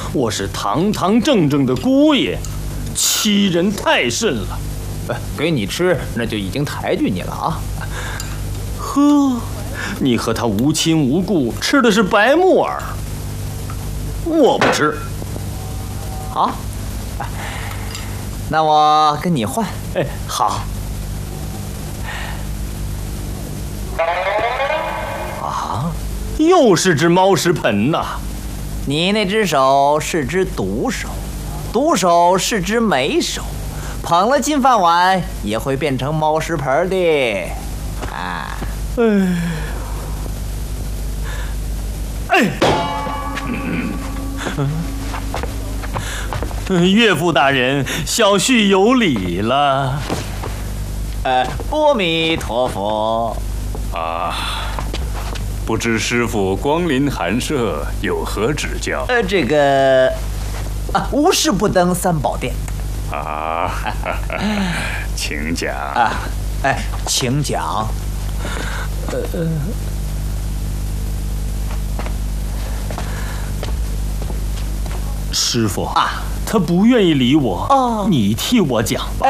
我是堂堂正正的姑爷，欺人太甚了。 给你吃，那就已经抬举你了啊。 呵，你和他无亲无故，吃的是白木耳。我不吃。 好，那我跟你换。 好。 啊， 又是只猫食盆呐！ 你那只手是只毒手，毒手是只美手，捧了金饭碗也会变成猫食盆的。 岳父大人，小婿有礼了。 阿弥陀佛。 不知师傅光临寒舍，有何指教？ 这个无事不登三宝殿。 请讲。 请讲。 师傅他不愿意理我。你替我讲吧。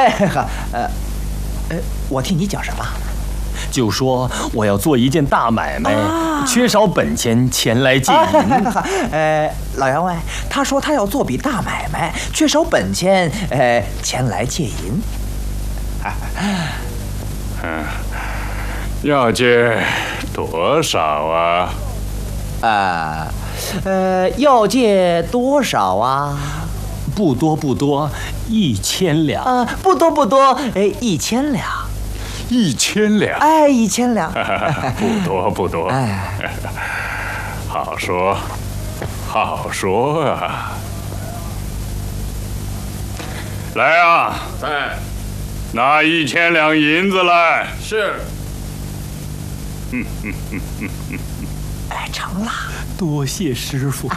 我替你讲什么？ 就说我要做一件大买卖，缺少本钱，前来借银。 老员外，他说他要做笔大买卖，缺少本钱，前来借银。 要借多少啊？ 要借多少啊？ 不多不多，1000两。 不多不多，1000两。 1000两 ？1000两。 不多不多。好说，好说啊！来啊！ 在。 拿1000两银子来。 是。 成了。 多谢师傅。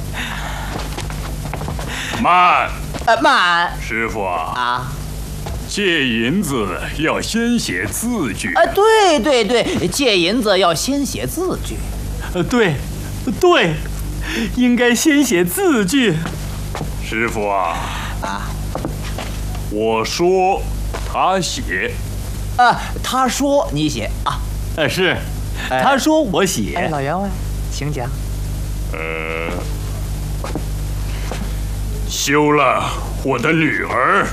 慢。 慢。 师傅借银子要先写字据。 对，借银子要先写字据。 对，应该先写字据。 师傅我说他写。 他说你写啊。 是，他说我写。 老员外，请讲。 休了我的女儿。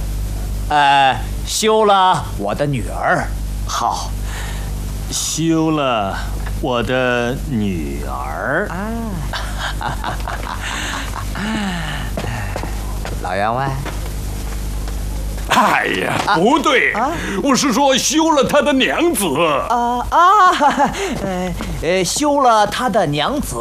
休了我的女儿。 好，休了我的女儿。 老员外。 哎呀，不对，我是说休了他的娘子。 休了他的娘子。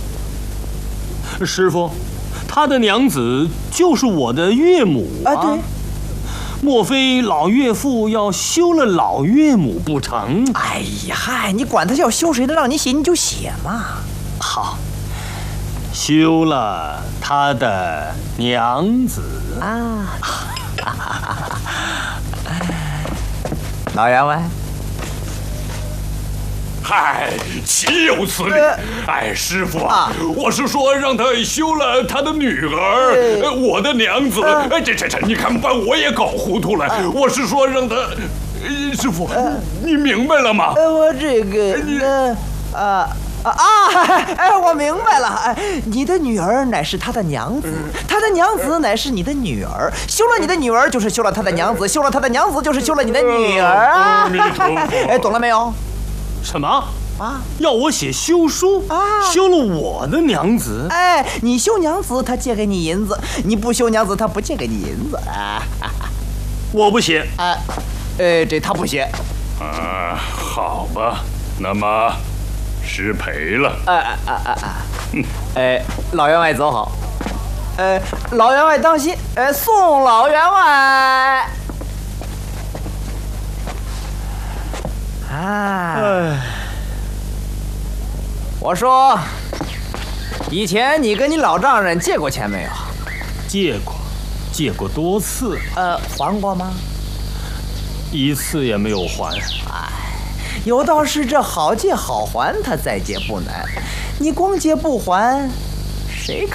师傅，他的娘子就是我的岳母对。 莫非老岳父要休了老岳母不成？ 哎呀，你管他要休谁的，让你写你就写嘛。 好，休了他的娘子。 老员外。 嗨，岂有此理！师傅我是说让他休了他的女儿，我的娘子。这，你看把我也搞糊涂了。我是说让他，师傅，你明白了吗？ 我这个我明白了。你的女儿乃是他的娘子，他的娘子乃是你的女儿。休了你的女儿，就是休了他的娘子；休了他的娘子，就是休了你的女儿。懂了没有？ 什么要我写休书休了我的娘子？ 你休娘子，他借给你银子；你不休娘子，他不借给你银子。 我不写。 这他不写。 好吧，那么失陪了。 老员外走好。老员外当心。送老员外。我说，以前你跟你老丈人借过钱没有？ 借过多次。 还过吗 ？1次也没有还。 有道是这好借好还，他再借不难。你光借不还，谁